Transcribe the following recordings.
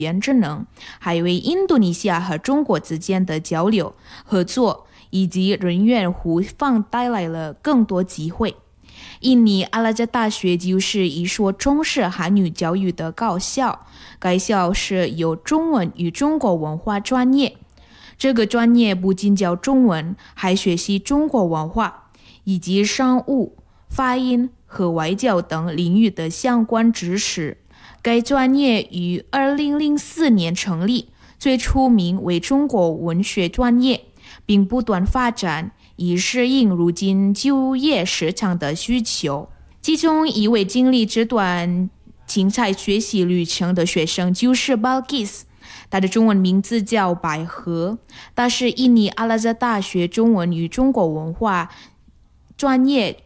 言智能，还为印度尼西亚和中国之间的交流、合作以及人员互访带来了更多机会。印尼阿拉加大学就是一所重视汉语教育的高校，该校是有中文与中国文化专业。这个专业不仅教中文，还学习中国文化以及商务、发音和外交等领域的相关知识。该专业于2004年成立，最初名为中国文学专业，并不断发展，以适应如今就业市场的需求。其中一位经历这段精彩学习旅程的学生就是 Balkis， 他的中文名字叫百合，他是印尼阿拉加大学中文与中国文化专业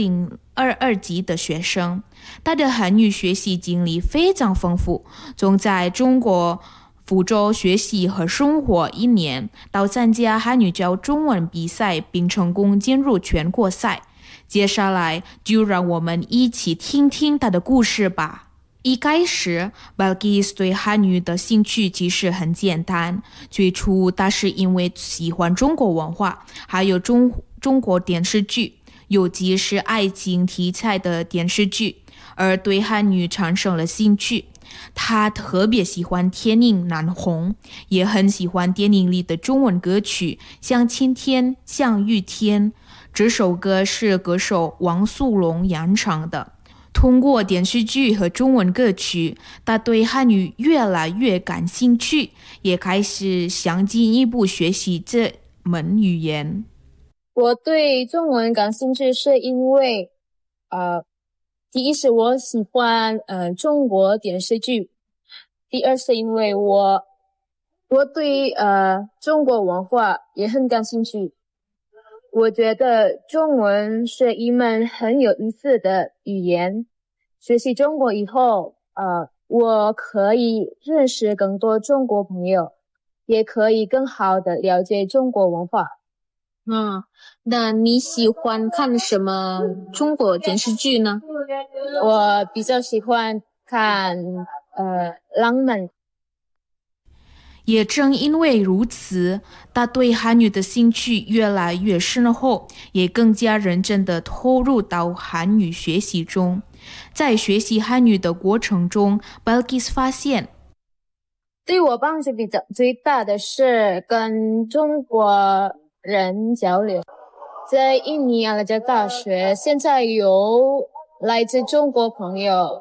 2022级的学生。他的汉语学习经历非常丰富，从在中国福州学习和生活1年，到参加汉语教中文比赛并成功进入全国赛。接下来就让我们一起听听他的故事吧。一开始 Balkis 对汉语的兴趣其实很简单，最初他是因为喜欢中国文化，还有中国电视剧，尤其是爱情题材的电视剧，而对汉语产生了兴趣。他特别喜欢电影《南红》，也很喜欢电影里的中文歌曲，像《晴天》像《雨天》。这首歌是歌手王素龙演唱的。通过电视剧和中文歌曲，他对汉语越来越感兴趣，也开始想进一步学习这门语言。 我对中文感兴趣是因为第一是我喜欢中国电视剧，第二是因为我对中国文化也很感兴趣。我觉得中文是一门很有意思的语言，学习中国以后我可以认识更多中国朋友，也可以更好的了解中国文化。 那你喜欢看什么中国电视剧呢？ 我比较喜欢看浪漫。 也正因为如此，他对汉语的兴趣越来越深厚，也更加认真地投入到汉语学习中。在学习汉语的过程中， Balkis 发现对我帮助最大的是跟中国人交流。在印尼阿拉加大学，现在有来自中国朋友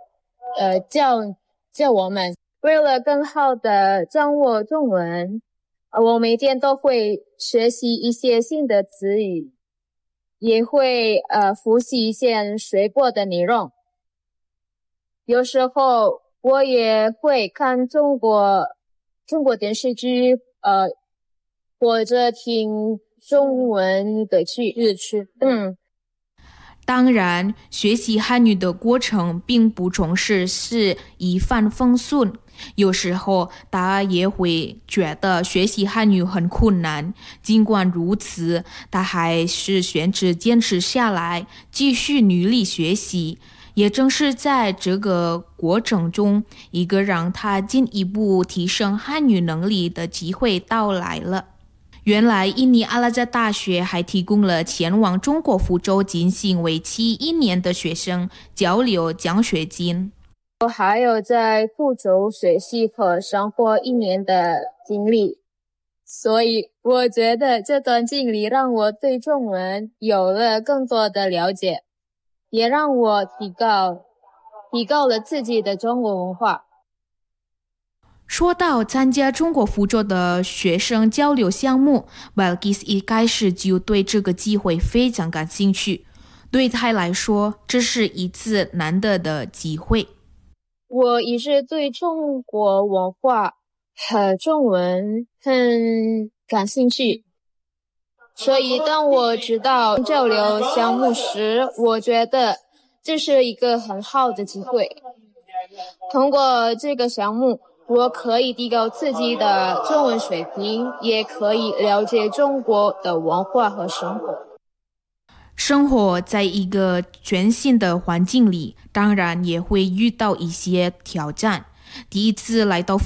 教我们。为了更好的掌握中文，我每天都会学习一些新的词语，也会复习一些学过的内容。有时候我也会看中国电视剧，或者听中文的日剧。 当然，学习汉语的过程并不总是一帆风顺，有时候他也会觉得学习汉语很困难。尽管如此，他还是选择坚持下来，继续努力学习。也正是在这个过程中，一个让他进一步提升汉语能力的机会到来了。原来印尼阿拉加大学还提供了前往中国福州进行为期1年的学生交流奖学金。 我还有在福州学习和生活1年的经历，所以我觉得这段经历让我对中文有了更多的了解，也让我提高了自己的中国文化。 说到参加中国福州的学生交流项目， Balkis 一开始就对这个机会非常感兴趣。对他来说，这是一次难得的机会。 我一直对中国文化和中文很感兴趣，所以当我知道交流项目时，我觉得这是一个很好的机会。通过这个项目，我可以提高自己的中文水平，也可以了解中国的文化和生活。 生活在一个全新的环境里，当然也会遇到一些挑战。第一次来到